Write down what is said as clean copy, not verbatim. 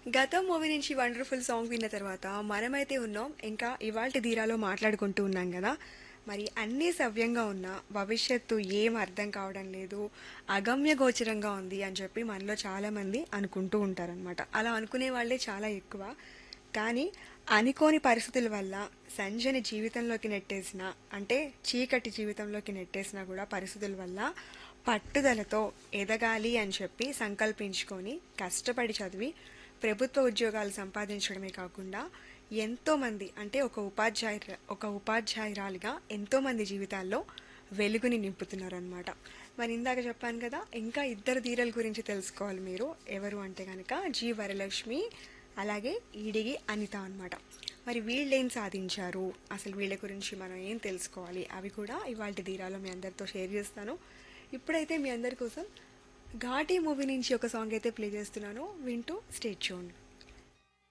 గతం మూవీ నుంచి wonderful song విన్న తర్వాత మనమైతే ఉన్నాం ఇంకా ఇవాల్టి ధీరాలో మాట్లాడుకుంటూ ఉన్నాం కదా. మరి అన్నీ సవ్యంగా ఉన్నా భవిష్యత్తు ఏం అర్థం కావడం లేదు, అగమ్య గోచరంగా ఉంది అని చెప్పి మనలో చాలా మంది అనుకుంటూ ఉంటారనమాట. అలా అనుకునే వాళ్ళే చాలా ఎక్కువ. కానీ అనుకోని పరిస్థితుల వల్ల సంజయని జీవితంలోకి నెట్టేసిన, అంటే చీకటి జీవితంలోకి నెట్టేసిన కూడా పరిస్థితుల వల్ల పట్టుదలతో ఎదగాలి అని చెప్పి సంకల్పించుకొని కష్టపడి చదివి ప్రభుత్వ ఉద్యోగాలు సంపాదించడమే కాకుండా ఎంతోమంది, అంటే ఒక ఉపాధ్యాయురాలిగా ఎంతోమంది జీవితాల్లో వెలుగుని నింపుతున్నారనమాట. మరి ఇందాక చెప్పాను కదా, ఇంకా ఇద్దరు ధీరల గురించి తెలుసుకోవాలి మీరు. ఎవరు అంటే కనుక జి వరలక్ష్మి, అలాగే ఈడిగి అనిత అనమాట. మరి వీళ్ళేం సాధించారు, అసలు వీళ్ళ గురించి మనం ఏం తెలుసుకోవాలి, అవి కూడా ఇవాళ ధీరాలో మీ అందరితో షేర్ చేస్తాను. ఇప్పుడైతే మీ అందరి కోసం ఘాటీ మూవీ నుంచి ఒక సాంగ్ అయితే ప్లే చేస్తున్నాను, వింటూ స్టే ట్యూన్డ్.